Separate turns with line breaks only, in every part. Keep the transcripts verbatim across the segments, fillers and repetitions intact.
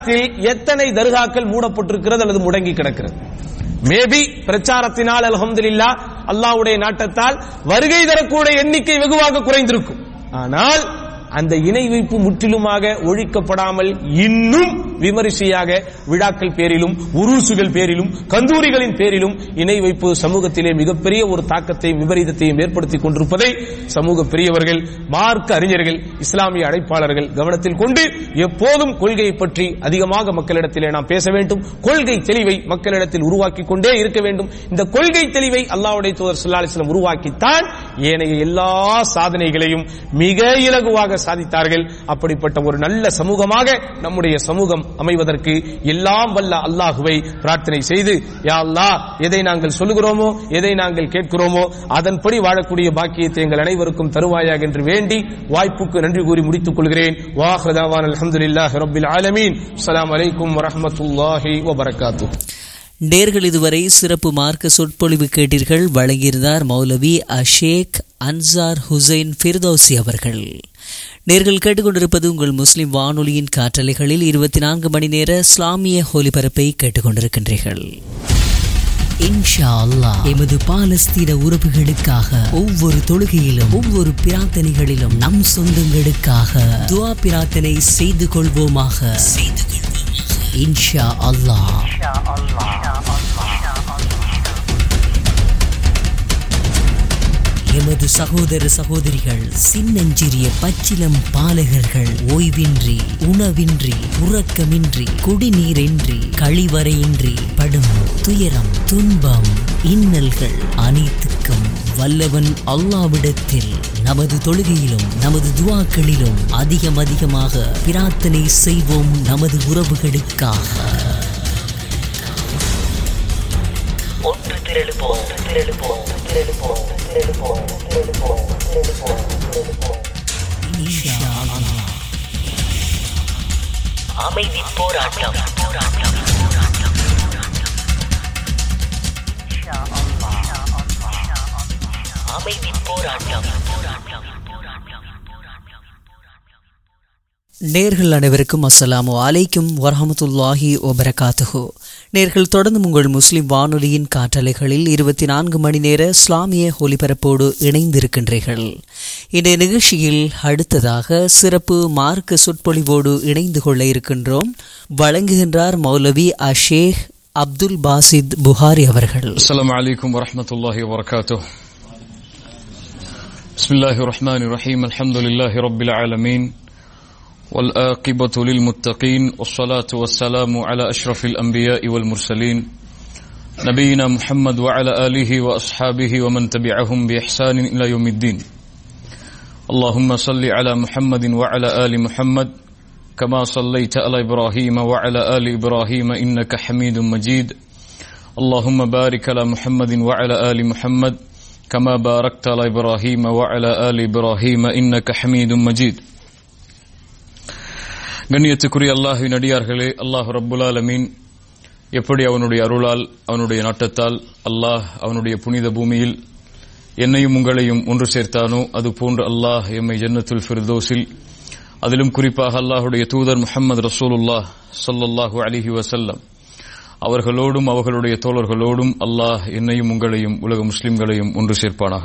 எத்தனை தர்காக்கள் மூடப்பட்டிருக்கிறது அல்லது முடங்கி கிடக்கிறது? மேபி பிரச்சாரத்தினால் அல்ஹம்துலில்லாஹ் அல்லாஹ்வுடைய நாட்டத்தால் வருகை தரக்கூடிய எண்ணிக்கை வெகுவாக குறைந்திருக்கும். ஆனால் அந்த இணை வைப்பு முற்றிலுமாக ஒழிக்கப்படாமல் இன்னும் விமரிசையாக விழாக்கள் பேரிலும் உருசுகள் பேரிலும் கந்தூரிகளின் பேரிலும் இணை வைப்பு சமூகத்திலே மிகப்பெரிய ஒரு தாக்கத்தையும் விபரீதத்தையும் ஏற்படுத்திக் கொண்டிருப்பதை சமூக பெரியவர்கள், மார்க்க அறிஞர்கள், இஸ்லாமிய அழைப்பாளர்கள் கவனத்தில் கொண்டு எப்போதும் கொள்கையை பற்றி அதிகமாக மக்களிடத்திலே நாம் பேச வேண்டும். கொள்கை தெளிவை மக்களிடத்தில் உருவாக்கி கொண்டே இருக்க வேண்டும். இந்த கொள்கை தெளிவை அல்லாஹ்வுடைய தூதர் ஸல்லல்லாஹு அலைஹி வஸல்லம் உருவாக்கித்தான் ஏனைய எல்லா சாதனைகளையும் மிக இலகுவாக சாதித்தார்கள். அப்படிப்பட்ட ஒரு நல்ல சமூகமாக நம்முடைய சமூகம் அமைவதற்கு எல்லாம் வல்ல அல்லாஹுவை பிரார்த்தனை செய்து, யா அல்லாஹ், எதை நாங்கள் சொல்லுகிறோமோ எதை நாங்கள் கேட்கிறோமோ அதன்படி வாழக்கூடிய பாக்கியத்தை எங்கள் அனைவருக்கும் தருவாயாக என்று வேண்டி வாய்ப்புக்கு நன்றி கூறி முடித்துக் கொள்கிறேன். வாஹிரு தஅவானா அல்ஹம்துலில்லாஹி ரப்பில் ஆலமீன். அஸ்ஸலாமு அலைக்கும் வரஹ்மத்துல்லாஹி வபரகாத்துஹு.
நேர்கள் இதுவரை சிறப்பு மார்க்க சொற்பொழிவு கேட்டீர்கள். வழங்கியிருந்தார் மௌலவி அஷேக் அன்சார் ஹுசைன் ஃபிர்தௌசி அவர்கள். நேர்கள் கேட்டுக்கொண்டிருப்பது உங்கள் முஸ்லிம் வானொலியின் காற்றலைகளில் இருபத்தி நான்கு மணி நேர இஸ்லாமிய ஒலிபரப்பை கேட்டுக்கொண்டிருக்கின்றீர்கள். இன்ஷா அல்லாஹ் எமது பாலஸ்தீன உறவுகளுக்காக ஒவ்வொரு தொழுகையிலும் ஒவ்வொரு பிரார்த்தனைகளிலும் நம் சொந்தங்களுக்காக துஆ பிரார்த்தனை செய்து கொள்வோமாக செய்து கொள்வோமாக இன்ஷா அல்லாஹ். எமது சகோதர சகோதரிகள், சின்னஞ்சிறிய பச்சிலம் பாலகர்கள் ஓய்வின்றி உணவின்றி உறக்கமின்றி குடிநீரின்றி கழிவறையின்றி படும் துயரம், துன்பம், இன்னல்கள் அனைத்துக்கும் வல்லவன் அல்லாஹ்விடத்தில் நமது தொழுகையிலும் நமது துஆக்களிலும் அதிகம் அதிகமாக பிரார்த்தனை செய்வோம் நமது உறவுகளுக்காக. ஒன்று திரளுவோம் திரளுவோம் திரளுவோம் திரளுவோம் திரளுவோம் திரளுவோம் திரளுவோம் இன்ஷா அல்லாஹ். அமைதி போராட்டம் போராட்டம் போராட்டம் இன்ஷா அல்லாஹ். அமைதி போராட்டம் போராட்டம் போராட்டம். நேர்கள் அனைவருக்கும் அஸ்ஸலாமு அலைக்கும் வரஹ்மத்துல்லாஹி வபரகாத்துஹு. நேர்கள் தொடர்ந்து உங்கள் முஸ்லிம் வானொலியின் காற்றலைகளில் இருபத்தி நான்கு மணி நேர இஸ்லாமிய ஒலிபரப்போடு இணைந்திருக்கின்றீர்கள். இந்த நிகழ்ச்சியில் அடுத்ததாக சிறப்பு மார்க்க சொற்பொழிவோடு இணைந்து கொள்ள இருக்கின்றோம். வழங்குகின்றார் மௌலவி அஷேக் அப்துல் பாசித் புகாரி அவர்கள்.
அஸ்ஸலாமு அலைக்கும் வரஹ்மத்துல்லாஹி வபரகாத்துஹு. பிஸ்மில்லாஹிர் ரஹ்மானிர் ரஹீம். அல்ஹம்துலில்லாஹி ரப்பில் ஆலமீன். والآقبة للمتقين والصلاة والسلام على أشرف الأنبياء والمرسلين نبينا محمد وعلى آله وأصحابه ومن تبعهم بإحسان إلى يوم الدين. اللهم صل على محمد وعلى آل محمد كما صليت على إبراهيم وعلى آل إبراهيم إنك حميد مجيد. اللهم بارك على محمد وعلى آل محمد كما باركت على إبراهيم وعلى آل إبراهيم إنك حميد مجيد. கண்ணியத்துக்குரிய அல்லாஹ்வின் அடியார்களே, அல்லாஹ் ரப்புல் ஆலமீன் எப்படி அவனுடைய அருளால் அவனுடைய நாட்டத்தால் அல்லாஹ் அவனுடைய புனித பூமியில் என்னையும் உங்களையும் ஒன்று சேர்த்தானோ அதுபோன்று அல்லாஹ் எம்மை ஜன்னத்துல் ஃபிர்தௌஸில், அதிலும் குறிப்பாக அல்லாஹுடைய தூதர் முஹம்மது ரசூலுல்லாஹ் ஸல்லல்லாஹு அலைஹி வஸல்லம் அவர்களோடும் அவர்களுடைய தோழர்களோடும் அல்லாஹ் என்னையும் உங்களையும் உலக முஸ்லிம்களையும் ஒன்று சேர்ப்பானாக.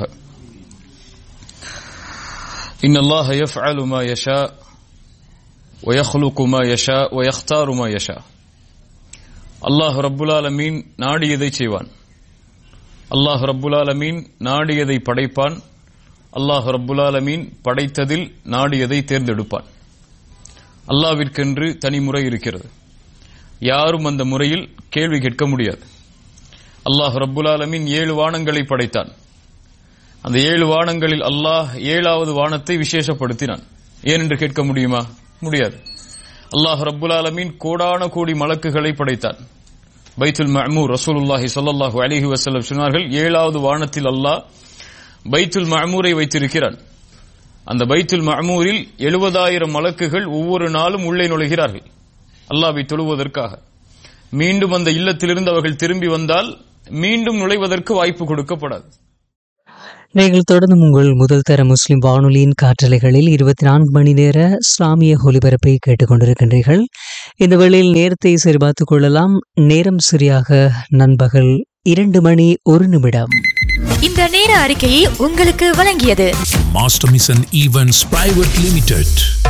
இன்னல்லாஹ யஃஅலு மா யஷா وَيَخْلُقُ مَا يَشَاءُ وَيَخْتَارُ مَا يَشَاءُ. அல்லாஹ் ரப்புல் ஆலமீன் நாடியதை செய்வான். அல்லாஹ் ரப்புல் ஆலமீன் நாடியதை படைப்பான். அல்லாஹ் ரப்புல் ஆலமீன் படைத்ததில் நாடியதை தேர்ந்தெடுப்பான். அல்லாஹ்விற்கென்று தனி முறை இருக்கிறது. யாரும் அந்த முறையில் கேள்வி கேட்க முடியாது. அல்லாஹ் ரப்புல் ஆலமீன் ஏழு வானங்களை படைத்தான். அந்த ஏழு வானங்களில் அல்லாஹ் ஏழாவது வானத்தை விசேஷப்படுத்தினான். ஏனென்று கேட்க முடியுமா? முடியாது. அல்லாஹ் ரப்புல் ஆலமீன் கோடான கோடி மலக்குகளை படைத்தான். பைத்துல் மஅமூர், ரசூலுல்லாஹி ஸல்லல்லாஹு அலைஹி வஸல்லம் சொன்னார்கள், ஏழாவது வானத்தில் அல்லாஹ் பைத்துல் மஅமூரை வைத்திருக்கிறான். அந்த பைத்துல் மஅமூரில் எழுபதாயிரம் மலக்குகள் ஒவ்வொரு நாளும் உள்ளே நுழைகிறார்கள் அல்லாஹ்வை தொழுவதற்காக. மீண்டும் அந்த இல்லத்திலிருந்து அவர்கள் திரும்பி வந்தால் மீண்டும் நுழைவதற்கு வாய்ப்பு கொடுக்கப்படாது.
நீங்கள் தொடர்ந்து உங்கள் முதல் தர முஸ்லிம் வானொலியின் காற்றலைகளில் இருபத்தி நான்கு மணி நேர இஸ்லாமிய ஒலிபரப்பை கேட்டுக்கொண்டிருக்கின்றீர்கள். இந்த வேளையில் நேரத்தை சரிபார்த்துக் கொள்ளலாம். நேரம் சரியாக நண்பகல் இரண்டு மணி ஒரு நிமிடம்.
இந்த நேர அறிக்கையை உங்களுக்கு வழங்கியது
Master Mission Events Private Limited.